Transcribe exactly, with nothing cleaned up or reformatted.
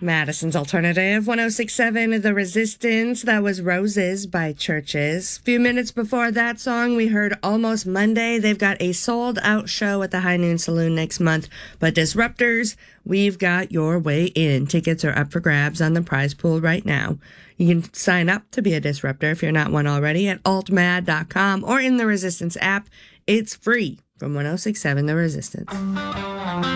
Madison's Alternative, one oh six point seven, The Resistance. That was Roses by Churches. A few minutes before that song, we heard Almost Monday. They've got a sold-out show at the High Noon Saloon next month. But Disruptors, we've got your way in. Tickets are up for grabs on the prize pool right now. You can sign up to be a Disruptor if you're not one already at alt mad dot com or in the Resistance app. It's free from one oh six point seven The Resistance.